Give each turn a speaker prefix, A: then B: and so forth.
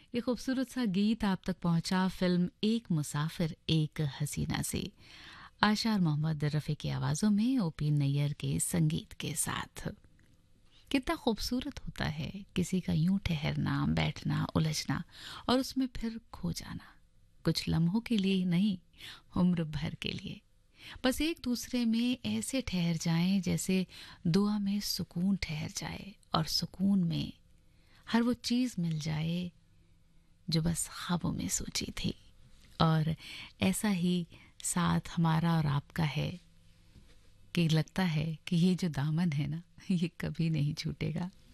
A: ये खूबसूरत सा गीत आप तक पहुंचा फिल्म एक मुसाफिर एक हसीना से। आशा और मोहम्मद रफ़ी की आवाज़ों में ओपी नैयर के संगीत के साथ। कितना खूबसूरत होता है किसी का यूं ठहरना, बैठना, उलझना और उसमें फिर खो जाना। कुछ लम्हों के लिए ही नहीं, उम्र भर के लिए। बस एक दूसरे में ऐसे ठहर जाएं जैसे दुआ में सुकून ठहर जाए और सुकून में हर वो चीज़ मिल जाए जो बस ख्वाबों में सोची थी। और ऐसा ही साथ हमारा और आपका है कि लगता है कि ये जो दामन है ना, ये कभी नहीं छूटेगा।